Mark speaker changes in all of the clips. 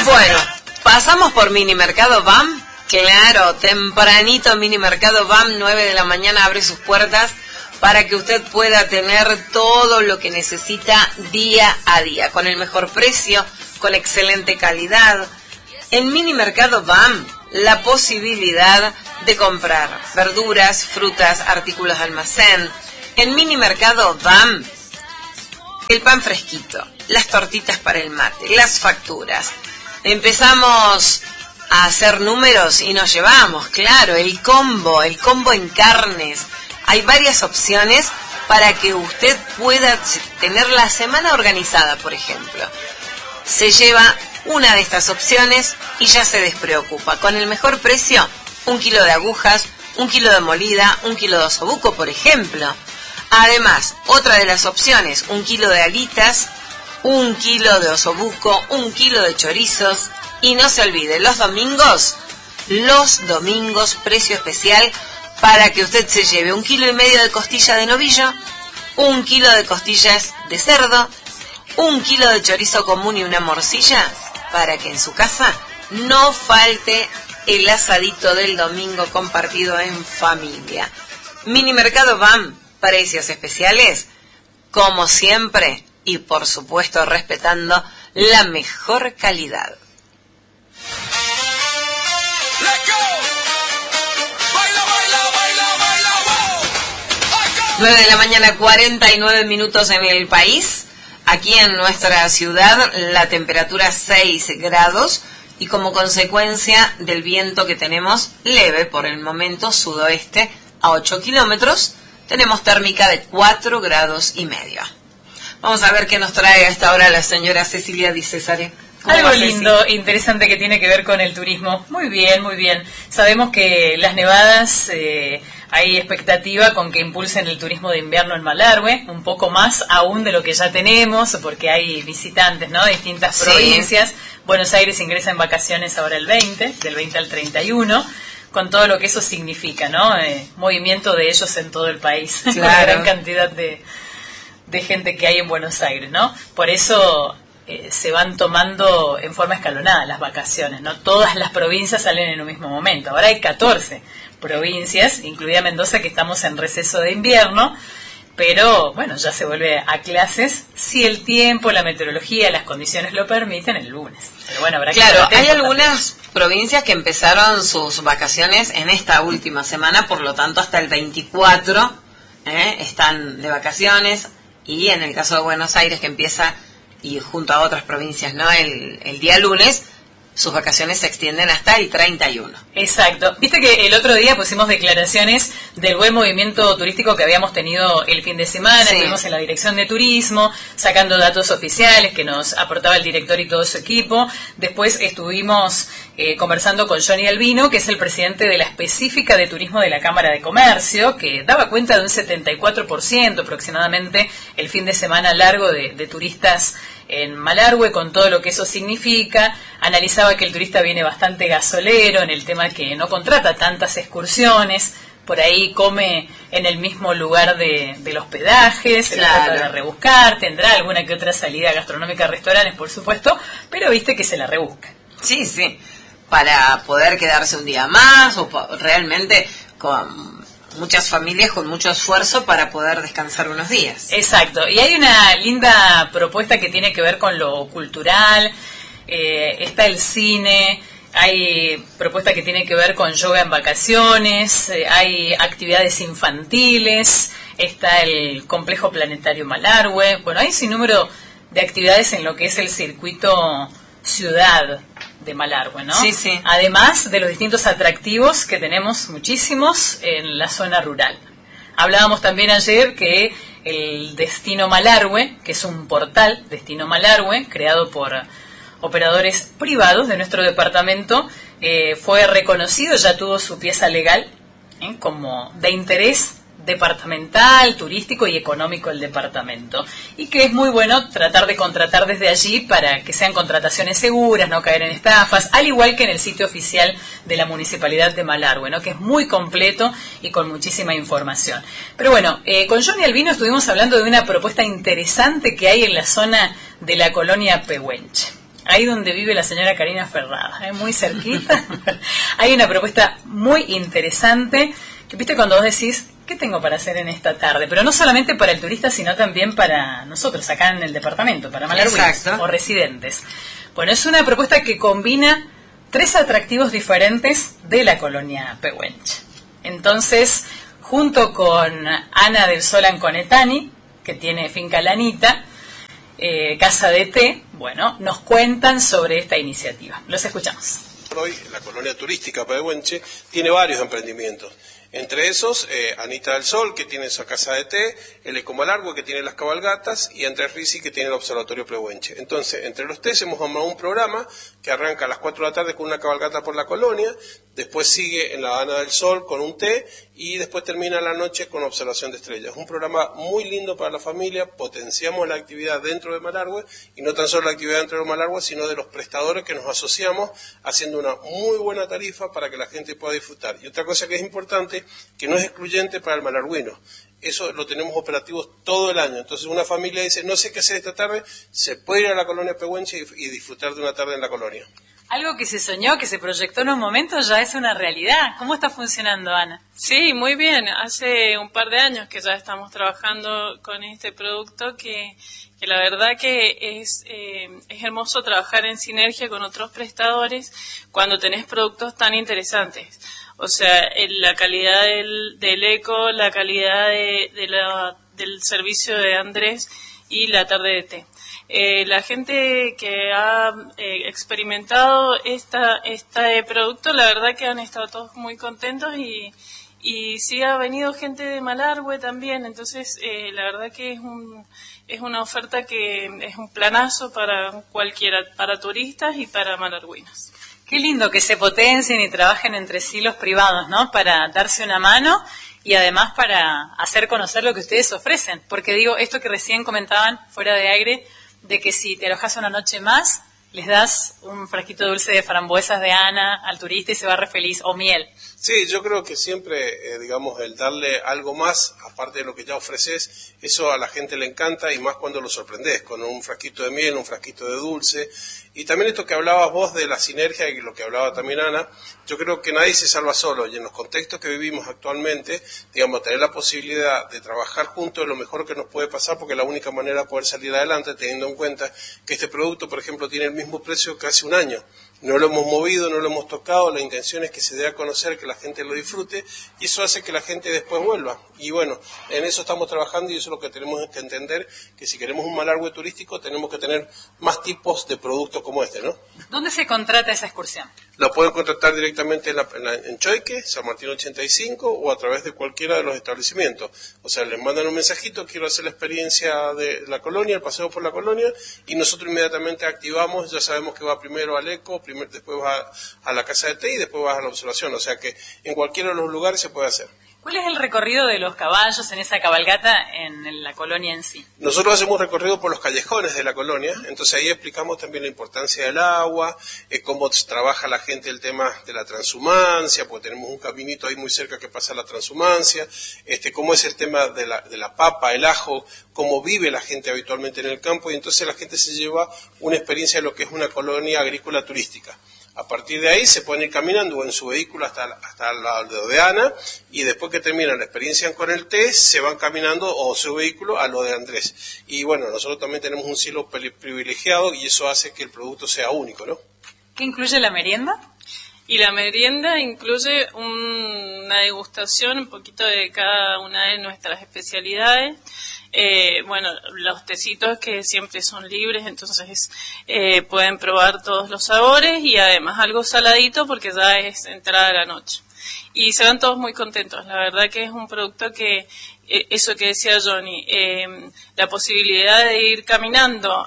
Speaker 1: Bueno, pasamos por Mini Mercado BAM. Claro, tempranito Mini Mercado BAM, 9 de la mañana abre sus puertas para que usted pueda tener todo lo que necesita día a día, con el mejor precio, con excelente calidad. En Mini Mercado BAM, la posibilidad de comprar verduras, frutas, artículos de almacén. En Mini Mercado BAM, el pan fresquito, las tortitas para el mate, las facturas. Empezamos a hacer números y nos llevamos, claro, el combo en carnes. Hay varias opciones para que usted pueda tener la semana organizada, por ejemplo. Se lleva una de estas opciones y ya se despreocupa. Con el mejor precio, 1 kilo de agujas, 1 kilo de molida, 1 kilo de osobuco, por ejemplo. Además, otra de las opciones, 1 kilo de alitas, 1 kilo de osobuco, 1 kilo de chorizos. Y no se olvide, los domingos, precio especial para que usted se lleve 1,5 kilos de costilla de novillo, 1 kilo de costillas de cerdo, 1 kilo de chorizo común y una morcilla, para que en su casa no falte el asadito del domingo compartido en familia. Mini Mercado BAM, precios especiales, como siempre, y por supuesto respetando la mejor calidad. 9 de la mañana, 49 minutos en el país. Aquí en nuestra ciudad la temperatura 6 grados y como consecuencia del viento que tenemos leve por el momento, sudoeste a 8 kilómetros, tenemos térmica de 4 grados y medio. Vamos a ver qué nos trae a esta hora la señora Cecilia Di Cesare.
Speaker 2: Algo lindo, interesante que tiene que ver con el turismo. Muy bien, muy bien. Sabemos que las nevadas, hay expectativa con que impulsen el turismo de invierno en Malargüe, un poco más aún de lo que ya tenemos, porque hay visitantes, ¿no?, de distintas provincias. Buenos Aires ingresa en vacaciones ahora el 20, del 20 al 31, con todo lo que eso significa, ¿no? Movimiento de ellos en todo el país, claro. Con la gran cantidad de gente que hay en Buenos Aires, ¿no? Por eso se van tomando en forma escalonada las vacaciones, ¿no? Todas las provincias salen en un mismo momento. Ahora hay 14 provincias, incluida Mendoza, que estamos en receso de invierno, pero bueno, ya se vuelve a clases si el tiempo, la meteorología, las condiciones lo permiten el lunes. Pero bueno, habrá que
Speaker 1: hay algunas provincias que empezaron sus vacaciones en esta última semana, por lo tanto hasta el 24 están de vacaciones, y en el caso de Buenos Aires, que empieza y junto a otras provincias, ¿no?, el día lunes, sus vacaciones se extienden hasta el 31.
Speaker 2: Exacto. Viste que el otro día pusimos declaraciones del buen movimiento turístico que habíamos tenido el fin de semana. Sí. Estuvimos en la Dirección de Turismo, sacando datos oficiales que nos aportaba el director y todo su equipo. Después estuvimos conversando con Johnny Albino, que es el presidente de la específica de turismo de la Cámara de Comercio, que daba cuenta de un 74% aproximadamente el fin de semana largo de turistas en Malargüe, con todo lo que eso significa. Analizaba que el turista viene bastante gasolero en el tema que no contrata tantas excursiones, por ahí come en el mismo lugar del hospedaje, se trata de rebuscar, tendrá alguna que otra salida gastronómica a restaurantes, por supuesto, pero viste que se la rebusca.
Speaker 1: Sí, para poder quedarse un día más, o realmente con muchas familias con mucho esfuerzo para poder descansar unos días.
Speaker 2: Exacto, y hay una linda propuesta que tiene que ver con lo cultural, está el cine, hay propuesta que tiene que ver con yoga en vacaciones, hay actividades infantiles, está el complejo planetario Malargüe, bueno, hay un sinnúmero de actividades en lo que es el circuito ciudad de Malargüe, ¿no?
Speaker 1: Sí.
Speaker 2: Además de los distintos atractivos que tenemos muchísimos en la zona rural. Hablábamos también ayer que el Destino Malargüe, que es un portal, Destino Malargüe, creado por operadores privados de nuestro departamento, fue reconocido, ya tuvo su pieza legal como de interés departamental, turístico y económico el departamento, y que es muy bueno tratar de contratar desde allí para que sean contrataciones seguras, no caer en estafas, al igual que en el sitio oficial de la Municipalidad de Malargüe, ¿no?, que es muy completo y con muchísima información. Pero bueno, con Johnny Albino estuvimos hablando de una propuesta interesante que hay en la zona de la colonia Pehuenche. ahí donde vive la señora Karina Ferrada, muy cerquita. Hay una propuesta muy interesante, que viste cuando vos decís, ¿qué tengo para hacer en esta tarde? Pero no solamente para el turista, sino también para nosotros acá en el departamento, para malargüeños o residentes. Bueno, es una propuesta que combina 3 atractivos diferentes de la colonia Pehuenche. Entonces, junto con Ana del Sol Anconetani, que tiene finca Lanita, Casa de Té, bueno, nos cuentan sobre esta iniciativa. Los escuchamos.
Speaker 3: Hoy la colonia turística Pehuenche tiene varios emprendimientos. Entre esos, Anita del Sol, que tiene su casa de té, el Ecomalargüe, que tiene las cabalgatas, y Andrés Risi, que tiene el Observatorio Pehuenche. Entonces, entre los tres hemos armado un programa que arranca a las 4 de la tarde con una cabalgata por la colonia, después sigue en la Ana del Sol con un té, y después termina la noche con observación de estrellas. Un programa muy lindo para la familia, potenciamos la actividad dentro de Malargüe, y no tan solo la actividad dentro de Malargüe, sino de los prestadores que nos asociamos, haciendo una muy buena tarifa para que la gente pueda disfrutar. Y otra cosa que es importante, que no es excluyente para el malargüino. Eso lo tenemos operativo todo el año. Entonces una familia dice, no sé qué hacer esta tarde, se puede ir a la colonia Pehuenche y disfrutar de una tarde en la colonia.
Speaker 2: Algo que se soñó, que se proyectó en un momento, ya es una realidad. ¿Cómo está funcionando, Ana?
Speaker 4: Sí, muy bien. Hace un par de años que ya estamos trabajando con este producto que la verdad que es hermoso trabajar en sinergia con otros prestadores cuando tenés productos tan interesantes. O sea, la calidad del eco, la calidad del servicio de Andrés y la tarde de té. La gente que ha experimentado este producto, la verdad que han estado todos muy contentos y sí ha venido gente de Malargüe también, entonces la verdad que es una oferta que es un planazo para cualquiera, para turistas y para malargüinos.
Speaker 2: Qué lindo que se potencien y trabajen entre sí los privados, ¿no? Para darse una mano y además para hacer conocer lo que ustedes ofrecen. Porque digo, esto que recién comentaban fuera de aire, de que si te alojas una noche más, les das un frasquito dulce de frambuesas de Ana al turista y se va re feliz, o miel.
Speaker 3: Sí, yo creo que siempre, digamos, el darle algo más, aparte de lo que ya ofreces, eso a la gente le encanta y más cuando lo sorprendes, con un frasquito de miel, un frasquito de dulce. Y también esto que hablabas vos de la sinergia y lo que hablaba también Ana, yo creo que nadie se salva solo y en los contextos que vivimos actualmente, digamos, tener la posibilidad de trabajar juntos es lo mejor que nos puede pasar porque es la única manera de poder salir adelante teniendo en cuenta que este producto, por ejemplo, tiene el mismo precio que hace un año. No lo hemos movido, no lo hemos tocado, la intención es que se dé a conocer, que la gente lo disfrute y eso hace que la gente después vuelva. Y bueno, en eso estamos trabajando y eso es lo que tenemos que entender, que si queremos un Malargüe turístico tenemos que tener más tipos de productos como este, ¿no?
Speaker 2: ¿Dónde se contrata esa excursión?
Speaker 3: Lo pueden contratar directamente en Choique, San Martín 85 o a través de cualquiera de los establecimientos. O sea, les mandan un mensajito, quiero hacer la experiencia de la colonia, el paseo por la colonia y nosotros inmediatamente activamos, ya sabemos que va primero al eco, después va a la casa de té y después va a la observación. O sea que en cualquiera de los lugares se puede hacer.
Speaker 2: ¿Cuál es el recorrido de los caballos en esa cabalgata en la colonia en sí?
Speaker 3: Nosotros hacemos recorrido por los callejones de la colonia, entonces ahí explicamos también la importancia del agua, cómo trabaja la gente el tema de la transhumancia, porque tenemos un caminito ahí muy cerca que pasa la transhumancia, cómo es el tema de la papa, el ajo, cómo vive la gente habitualmente en el campo, y entonces la gente se lleva una experiencia de lo que es una colonia agrícola turística. A partir de ahí se pueden ir caminando en su vehículo hasta el lado de Ana y después que terminan la experiencia con el té se van caminando o su vehículo a lo de Andrés. Y bueno, nosotros también tenemos un cielo privilegiado y eso hace que el producto sea único, ¿no?
Speaker 2: ¿Qué incluye la merienda?
Speaker 4: Y la merienda incluye una degustación, un poquito de cada una de nuestras especialidades. Bueno, los tecitos que siempre son libres, entonces pueden probar todos los sabores y además algo saladito porque ya es entrada la noche. Y se van todos muy contentos. La verdad que es un producto que, eso que decía Johnny, la posibilidad de ir caminando,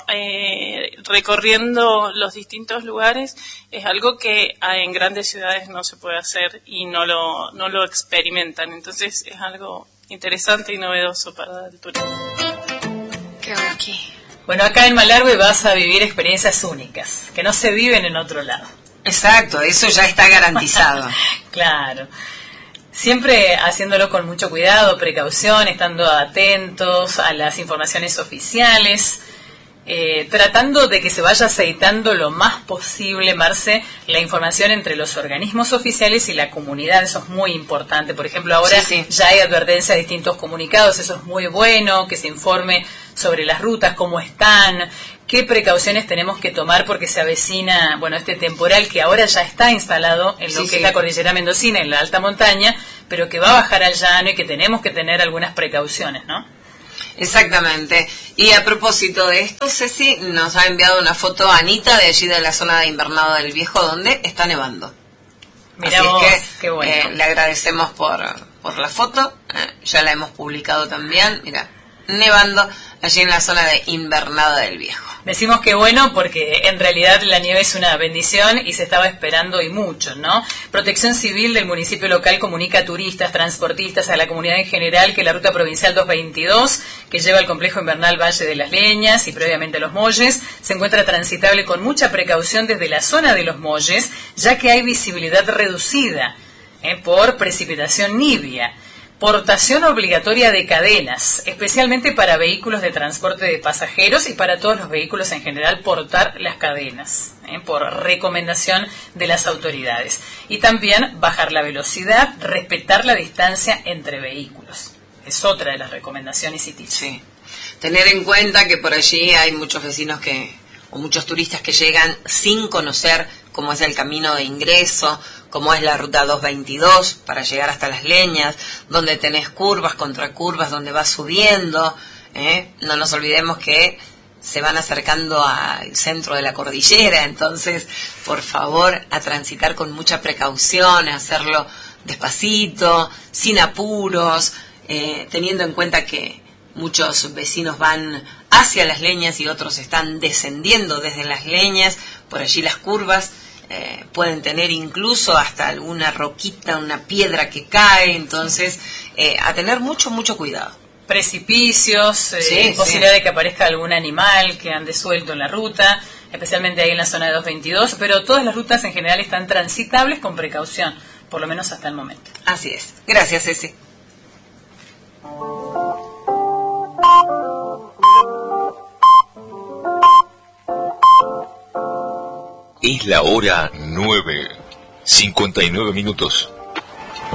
Speaker 4: recorriendo los distintos lugares, es algo que en grandes ciudades no se puede hacer y no lo experimentan. Entonces es algo interesante y novedoso para el turismo.
Speaker 1: ¿Qué hago aquí?
Speaker 2: Bueno, acá en Malargüe vas a vivir experiencias únicas, que no se viven en otro lado.
Speaker 1: Exacto, eso ya está garantizado.
Speaker 2: Claro. Siempre haciéndolo con mucho cuidado, precaución, estando atentos a las informaciones oficiales. tratando de que se vaya aceitando lo más posible, Marce, la información entre los organismos oficiales y la comunidad. Eso es muy importante. Por ejemplo, ahora ya hay advertencia de distintos comunicados, eso es muy bueno, que se informe sobre las rutas, cómo están, qué precauciones tenemos que tomar porque se avecina, bueno, este temporal que ahora ya está instalado en lo que es la cordillera mendocina, en la alta montaña, pero que va a bajar al llano y que tenemos que tener algunas precauciones, ¿no?
Speaker 1: Exactamente. Y a propósito de esto, Ceci nos ha enviado una foto a Anita de allí de la zona de Invernado del Viejo, donde está nevando.
Speaker 2: Mirá vos,
Speaker 1: así es que
Speaker 2: qué bueno.
Speaker 1: Le agradecemos por la foto, ya la hemos publicado también, mira, nevando allí en la zona de Invernado del Viejo.
Speaker 2: Decimos que bueno porque en realidad la nieve es una bendición y se estaba esperando y mucho, ¿no? Protección Civil del municipio local comunica a turistas, transportistas, a la comunidad en general que la ruta provincial 222, que lleva al complejo invernal Valle de las Leñas y previamente Los Molles, se encuentra transitable con mucha precaución desde la zona de Los Molles, ya que hay visibilidad reducida por precipitación nibia. Portación obligatoria de cadenas, especialmente para vehículos de transporte de pasajeros y para todos los vehículos en general, portar las cadenas, por recomendación de las autoridades. Y también bajar la velocidad, respetar la distancia entre vehículos. Es otra de las recomendaciones y tips.
Speaker 1: Sí. Tener en cuenta que por allí hay muchos vecinos o muchos turistas que llegan sin conocer cómo es el camino de ingreso, cómo es la ruta 222 para llegar hasta Las Leñas, donde tenés curvas, contracurvas, donde vas subiendo. No nos olvidemos que se van acercando al centro de la cordillera, entonces, por favor, a transitar con mucha precaución, a hacerlo despacito, sin apuros, teniendo en cuenta que muchos vecinos van hacia Las Leñas y otros están descendiendo desde Las Leñas. Por allí las curvas pueden tener incluso hasta alguna roquita, una piedra que cae, entonces a tener mucho cuidado.
Speaker 2: Precipicios, posibilidad de que aparezca algún animal que ande suelto en la ruta, especialmente ahí en la zona de 222, pero todas las rutas en general están transitables con precaución, por lo menos hasta el momento.
Speaker 1: Así es. Gracias, Ceci.
Speaker 5: Es la hora 9:59.